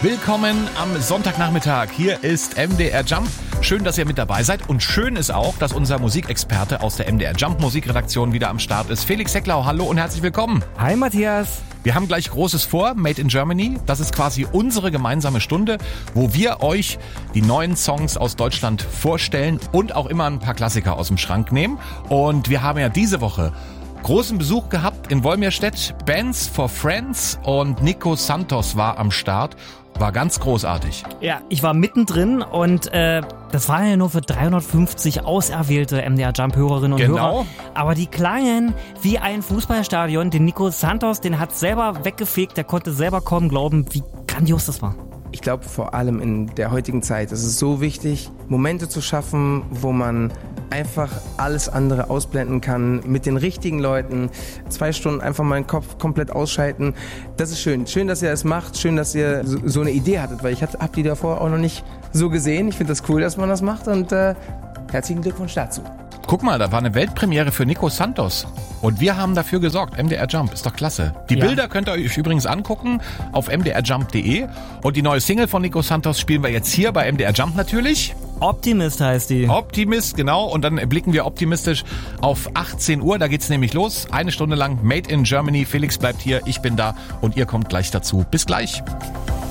Willkommen am Sonntagnachmittag. Hier ist MDR Jump. Schön, dass ihr mit dabei seid. Und schön ist auch, dass unser Musikexperte aus der MDR Jump Musikredaktion wieder am Start ist. Felix Hecklau, hallo und herzlich willkommen. Hi Matthias. Wir haben gleich Großes vor, Made in Germany. Das ist quasi unsere gemeinsame Stunde, wo wir euch die neuen Songs aus Deutschland vorstellen und auch immer ein paar Klassiker aus dem Schrank nehmen. Und wir haben ja diese Woche großen Besuch gehabt in Wolmirstedt. Bands for Friends und Nico Santos war am Start. War ganz großartig. Ja, ich war mittendrin und das waren ja nur für 350 auserwählte MDR Jump-Hörerinnen und Hörer. Aber die klangen wie ein Fußballstadion. Den Nico Santos, den hat selber weggefegt. Der konnte selber kaum glauben, wie grandios das war. Ich glaube, vor allem in der heutigen Zeit ist es so wichtig, Momente zu schaffen, wo man einfach alles andere ausblenden kann, mit den richtigen Leuten, 2 Stunden einfach mal den Kopf komplett ausschalten. Das ist schön. Schön, dass ihr es macht. Schön, dass ihr so eine Idee hattet, weil ich habe die davor auch noch nicht so gesehen. Ich finde das cool, dass man das macht und herzlichen Glückwunsch dazu. Guck mal, da war eine Weltpremiere für Nico Santos. Und wir haben dafür gesorgt. MDR Jump, ist doch klasse. Die Bilder könnt ihr euch übrigens angucken auf mdrjump.de. Und die neue Single von Nico Santos spielen wir jetzt hier bei MDR Jump natürlich. Optimist heißt die. Optimist, genau. Und dann blicken wir optimistisch auf 18 Uhr. Da geht's nämlich los. 1 Stunde lang Made in Germany. Felix bleibt hier, ich bin da und ihr kommt gleich dazu. Bis gleich.